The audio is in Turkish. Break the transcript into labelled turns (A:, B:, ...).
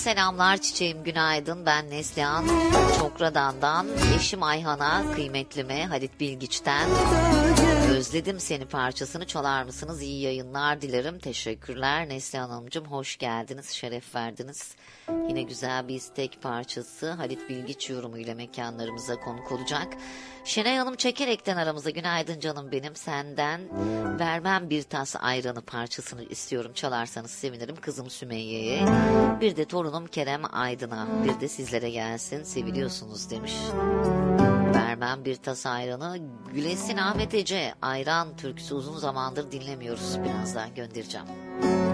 A: selamlar çiçeğim, günaydın. Ben Neslihan Çokradan'dan, eşim Ayhan'a, kıymetlime Halit Bilgiç'ten özledim seni parçasını çalar mısınız? İyi yayınlar dilerim. Teşekkürler Neslihan Hanımcığım, hoş geldiniz, şeref verdiniz. Yine güzel bir istek parçası Halit Bilgiç yorumuyla mekanlarımıza konuk olacak. Şenay Hanım çekerekten aramıza, günaydın canım benim, senden vermem bir tas ayranı parçasını istiyorum, çalarsanız sevinirim kızım Sümeyye'ye. Bir de torunum Kerem Aydın'a, bir de sizlere gelsin, seviliyorsunuz demiş. Vermem bir tas ayranı. Gülesin Ahmet Ece, ayran türküsü uzun zamandır dinlemiyoruz, birazdan göndereceğim.